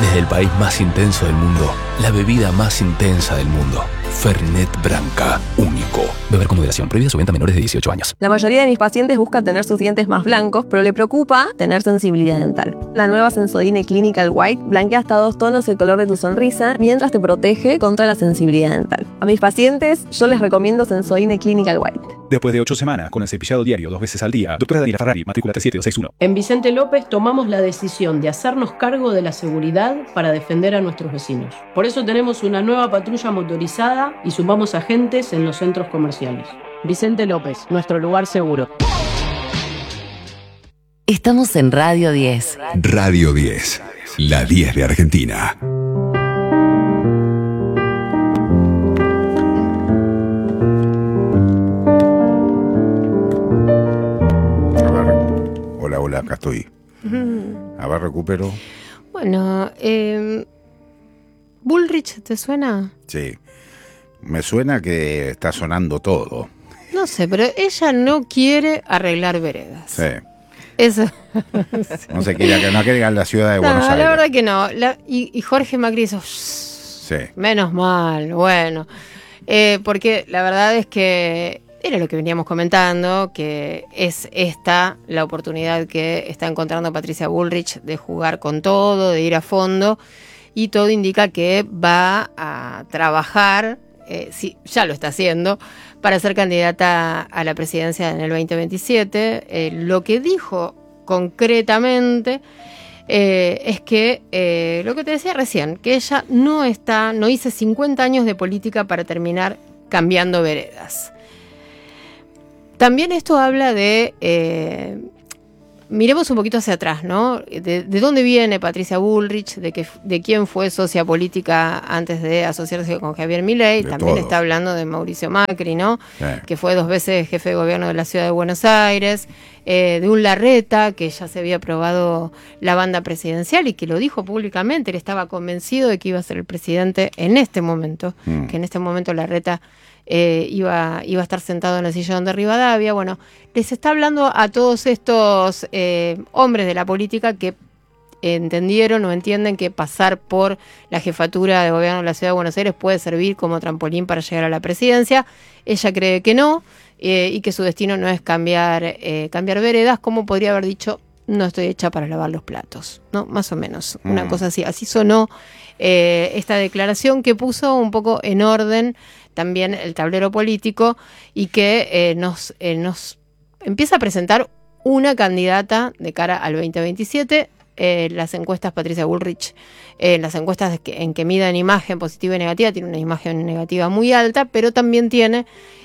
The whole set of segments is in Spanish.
Desde el país más intenso del mundo, la bebida más intensa del mundo. Fernet Branca, único. Beber con moderación. Prohibida su venta a menores de 18 años. La mayoría de mis pacientes buscan tener sus dientes más blancos, pero le preocupa tener sensibilidad dental. La nueva Sensodyne Clinical White blanquea hasta 2 tonos el color de tu sonrisa, mientras te protege contra la sensibilidad dental. A mis pacientes, yo les recomiendo Sensodyne Clinical White. Después de 8 semanas, con el cepillado diario 2 veces al día, doctora Daniela Ferrari, matrícula 37261. En Vicente López tomamos la decisión de hacernos cargo de la seguridad para defender a nuestros vecinos. Por eso tenemos una nueva patrulla motorizada y sumamos agentes en los centros comerciales. Vicente López, nuestro lugar seguro. Estamos en Radio 10. Radio 10, la 10 de Argentina. Hola, acá estoy. A ver, recupero. Bueno, ¿Bullrich te suena? Sí. Me suena que está sonando todo. No sé, pero ella no quiere arreglar veredas. Sí. Eso. No sé, no quiere ir a la ciudad de Buenos Aires. La verdad que no. Y Jorge Macri hizo... Sí. Menos mal, bueno. Porque la verdad es que era lo que veníamos comentando, que es esta la oportunidad que está encontrando Patricia Bullrich de jugar con todo, de ir a fondo, y todo indica que va a trabajar, sí, ya lo está haciendo, para ser candidata a la presidencia en el 2027. Lo que dijo concretamente es que, lo que te decía recién, que ella no hizo 50 años de política para terminar cambiando veredas. También esto habla de, miremos un poquito hacia atrás, ¿no? De dónde viene Patricia Bullrich, de quién fue socia política antes de asociarse con Javier Milei. También está hablando de Mauricio Macri, ¿no? Sí. Que fue 2 veces jefe de gobierno de la ciudad de Buenos Aires, de un Larreta, que ya se había aprobado la banda presidencial y que lo dijo públicamente, él estaba convencido de que iba a ser el presidente en este momento, que en este momento Larreta iba a estar sentado en el sillón de Rivadavia. Bueno, les está hablando a todos estos hombres de la política que entendieron o entienden que pasar por la jefatura de gobierno de la ciudad de Buenos Aires puede servir como trampolín para llegar a la presidencia. Ella cree que no, y que su destino no es cambiar veredas, como podría haber dicho: no estoy hecha para lavar los platos, ¿no? Más o menos, una cosa así. Así sonó esta declaración, que puso un poco en orden también el tablero político, y que nos empieza a presentar una candidata de cara al 2027. Las encuestas Patricia Bullrich, las encuestas en que miden imagen positiva y negativa, tiene una imagen negativa muy alta, pero también tiene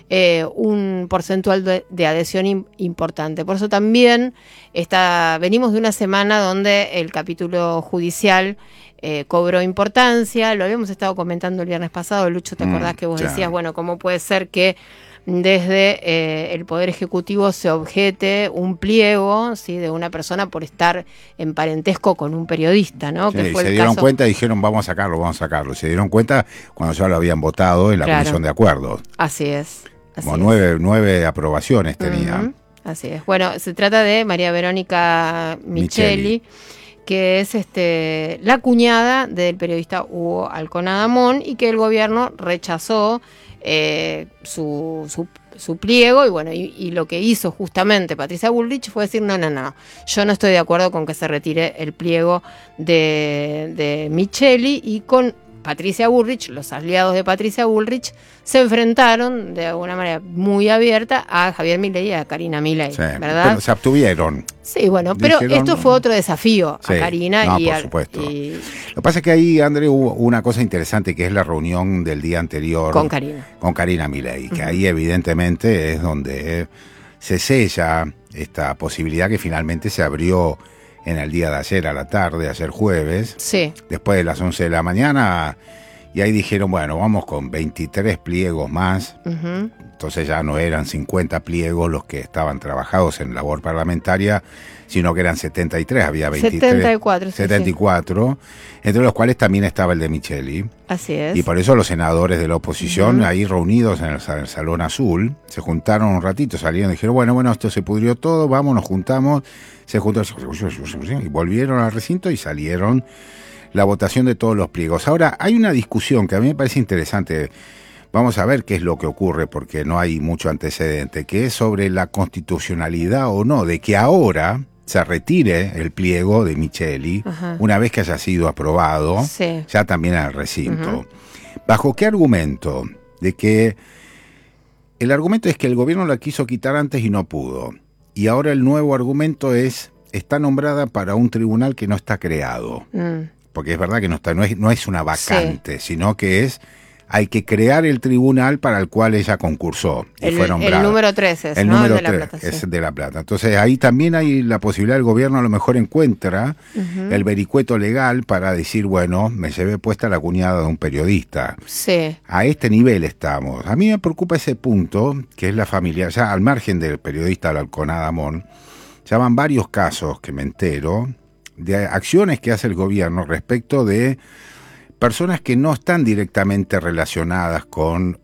un porcentual de adhesión importante. Por eso también venimos de una semana donde el capítulo judicial cobró importancia. Lo habíamos estado comentando el viernes pasado, Lucho, ¿te acordás que vos decías, bueno, cómo puede ser que desde el Poder Ejecutivo se objete un pliego, ¿sí?, de una persona por estar en parentesco con un periodista, ¿no? Sí, que fue se el dieron caso... cuenta y dijeron vamos a sacarlo. Se dieron cuenta cuando ya lo habían votado en la Comisión de Acuerdos. Así es. Como 9 aprobaciones tenía. Así es. Bueno, se trata de María Verónica Micheli, que es la cuñada del periodista Hugo Alconadamón, y que el gobierno rechazó su pliego, y bueno, y lo que hizo justamente Patricia Bullrich fue decir: no, yo no estoy de acuerdo con que se retire el pliego de Micheli. Y con Patricia Bullrich, los aliados de Patricia Bullrich se enfrentaron de alguna manera muy abierta a Javier Milei y a Karina Milei, ¿verdad? Pero se abstuvieron. Sí, bueno, pero esto fue otro desafío a Karina. No, por supuesto. Lo que pasa es que ahí, André, hubo una cosa interesante, que es la reunión del día anterior con Karina Milei, que ahí evidentemente es donde se sella esta posibilidad que finalmente se abrió en el día de ayer a la tarde, ayer jueves, después de las 11 de la mañana, y ahí dijeron, bueno, vamos con 23 pliegos más. Entonces ya no eran 50 pliegos los que estaban trabajados en labor parlamentaria, sino que eran 73, había 23. 74, entre los cuales también estaba el de Micheli. Así es. Y por eso los senadores de la oposición, ahí reunidos en el Salón Azul, se juntaron un ratito, salieron y dijeron, bueno, esto se pudrió todo, vamos, nos juntamos. Se juntaron y volvieron al recinto y salieron la votación de todos los pliegos. Ahora, hay una discusión que a mí me parece interesante. Vamos a ver qué es lo que ocurre, porque no hay mucho antecedente, que es sobre la constitucionalidad o no, de que ahora se retire el pliego de Micheli, una vez que haya sido aprobado, ya también en el recinto. ¿Bajo qué argumento? De que el argumento es que el gobierno la quiso quitar antes y no pudo. Y ahora el nuevo argumento es, está nombrada para un tribunal que no está creado. Porque es verdad que no es una vacante, sino que hay que crear el tribunal para el cual ella concursó y fue nombrada. El número 3 es, el ¿no? número el de 3 La Plata, es de La Plata. Entonces ahí también hay la posibilidad, el gobierno a lo mejor encuentra el vericueto legal para decir, bueno, me llevé puesta la cuñada de un periodista. Sí. A este nivel estamos. A mí me preocupa ese punto, que es la familia, ya al margen del periodista Alconada Amón, ya van varios casos que me entero de acciones que hace el gobierno respecto de personas que no están directamente relacionadas con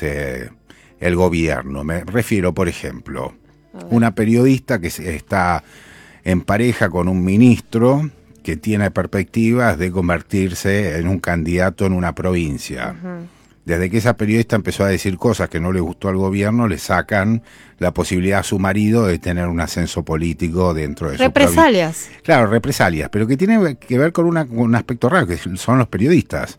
el gobierno. Me refiero, por ejemplo, una periodista que está en pareja con un ministro que tiene perspectivas de convertirse en un candidato en una provincia. Desde que esa periodista empezó a decir cosas que no le gustó al gobierno, le sacan la posibilidad a su marido de tener un ascenso político dentro de su provincia. Represalias. Claro, represalias, pero que tiene que ver con un aspecto raro, que son los periodistas.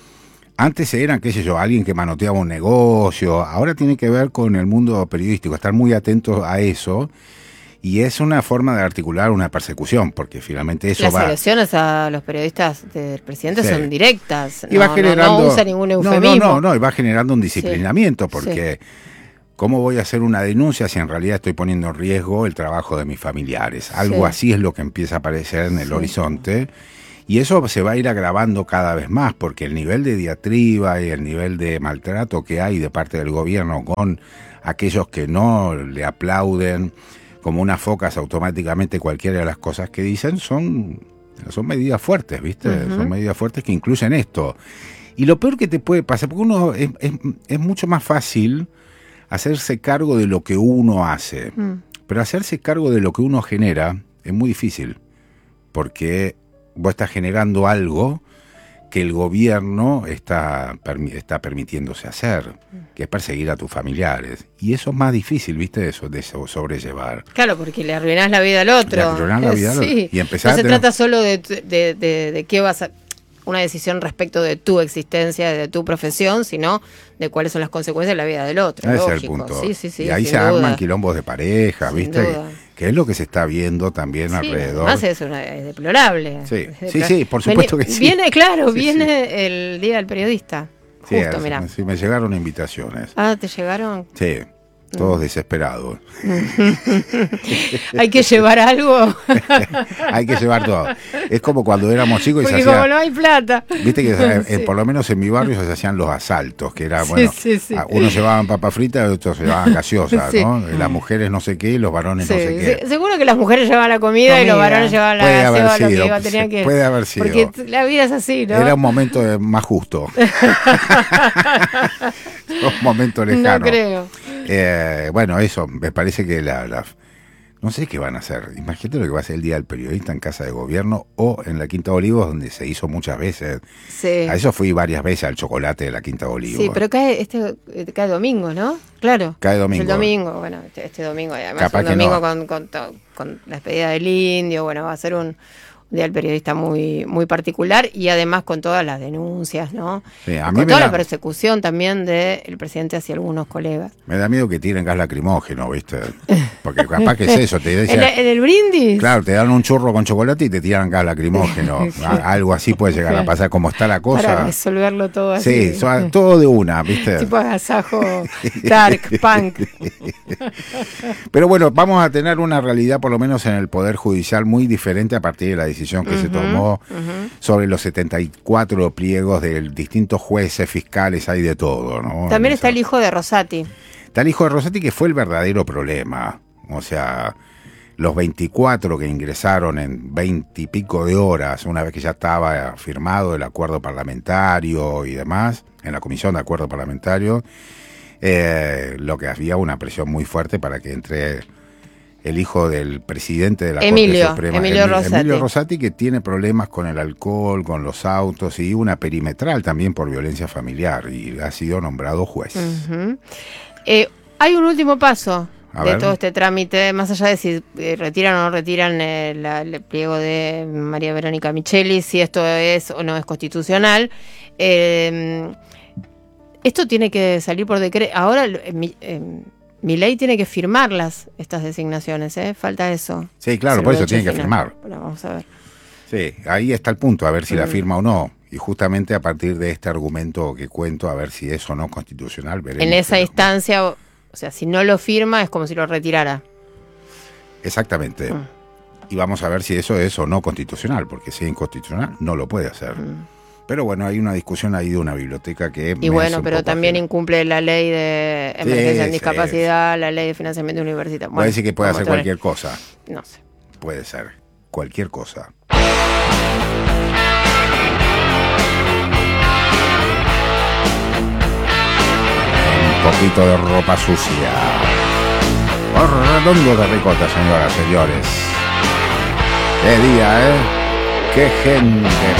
Antes eran, qué sé yo, alguien que manoteaba un negocio, ahora tiene que ver con el mundo periodístico, estar muy atentos a eso. Y es una forma de articular una persecución, porque finalmente eso Las agresiones a los periodistas del presidente son directas. Y va generando, no usa ningún eufemismo. No, y va generando un disciplinamiento, porque ¿cómo voy a hacer una denuncia si en realidad estoy poniendo en riesgo el trabajo de mis familiares? Algo así es lo que empieza a aparecer en el horizonte. Y eso se va a ir agravando cada vez más, porque el nivel de diatriba y el nivel de maltrato que hay de parte del gobierno con aquellos que no le aplauden como unas focas automáticamente cualquiera de las cosas que dicen, son medidas fuertes, ¿viste? Son medidas fuertes que incluyen esto. Y lo peor que te puede pasar, porque uno es mucho más fácil hacerse cargo de lo que uno hace, pero hacerse cargo de lo que uno genera es muy difícil, porque vos estás generando algo que el gobierno está permitiéndose hacer, que es perseguir a tus familiares. Y eso es más difícil, ¿viste? De sobrellevar. Claro, porque le arruinás la vida al otro. Le arruinás la vida al otro. Y no se trata solo de qué vas a... una decisión respecto de tu existencia, de tu profesión, sino de cuáles son las consecuencias de la vida del otro. Ese es el punto. Sí, y ahí se arman quilombos de pareja, ¿viste? Que es lo que se está viendo también alrededor. Además es deplorable. Sí, por supuesto que sí. Viene el Día del Periodista. Justo, mirá. Sí, me llegaron invitaciones. Ah, ¿te llegaron? Sí. Todos desesperados. ¿Hay que llevar algo? Hay que llevar todo. Es como cuando éramos chicos y porque se hacía, como no hay plata. Viste que por lo menos en mi barrio se hacían los asaltos, que era, bueno, unos llevaban papa frita y otros llevaban gaseosas, ¿no? Las mujeres no sé qué y los varones no sé qué. Seguro que las mujeres llevaban la comida y los varones llevaban la gaseosa, puede haber sido. Porque la vida es así, ¿no? Era un momento más justo. Un momento lejano. No creo. Bueno, eso, me parece que no sé qué van a hacer. Imagínate lo que va a ser el Día del Periodista en Casa de Gobierno o en la Quinta de Olivos, donde se hizo muchas veces. Sí. A eso fui varias veces, al chocolate de la Quinta de Olivos. Sí, pero cae domingo, ¿no? Claro. Cae domingo. El domingo, bueno, este domingo, además capaz un domingo con la despedida del indio, bueno, va a ser un Día del Periodista muy, muy particular y además con todas las denuncias, ¿no? Sí, con toda la persecución también del presidente hacia algunos colegas. Me da miedo que tiren gas lacrimógeno, ¿viste? Porque capaz que es eso. ¿En el brindis? Claro, te dan un churro con chocolate y te tiran gas lacrimógeno. Algo así puede llegar a pasar, como está la cosa. Para resolverlo todo así. Sí, todo de una, ¿viste? Tipo agasajo dark, punk. Pero bueno, vamos a tener una realidad, por lo menos en el Poder Judicial, muy diferente a partir de la decisión que se tomó sobre los 74 pliegos de distintos jueces, fiscales, hay de todo, ¿no? También está el hijo de Rosati. Está el hijo de Rosati, que fue el verdadero problema. O sea, los 24 que ingresaron en 20 y pico de horas, una vez que ya estaba firmado el acuerdo parlamentario y demás, en la comisión de acuerdo parlamentario, lo que había una presión muy fuerte para que entre el hijo del presidente de la Emilio, Corte Suprema, Emilio Rosati, que tiene problemas con el alcohol, con los autos y una perimetral también por violencia familiar, y ha sido nombrado juez. Hay un último paso A de ver. todo este trámite, más allá de si retiran o no retiran el pliego de María Verónica Micheli, si esto es o no es constitucional. Esto tiene que salir por decreto. Ahora Milei tiene que firmarlas, estas designaciones, falta eso. Sí, claro, Es el por eso broche tiene que final. firmar. Bueno, vamos a ver. Sí, ahí está el punto, a ver si la firma o no. Y justamente a partir de este argumento que cuento, a ver si es o no constitucional, veremos. En esa instancia, o sea, si no lo firma es como si lo retirara. Exactamente. Y vamos a ver si eso es o no constitucional, porque si es inconstitucional no lo puede hacer. Pero bueno, hay una discusión ahí de una biblioteca que... Y bueno, pero también incumple la ley de emergencia en discapacidad, la ley de financiamiento universitario. Puede decir que puede hacer cualquier cosa. No sé. Puede ser cualquier cosa. Un poquito de ropa sucia. Por redondo de ricota, señoras, señores. Qué día, ¿eh? Qué gente.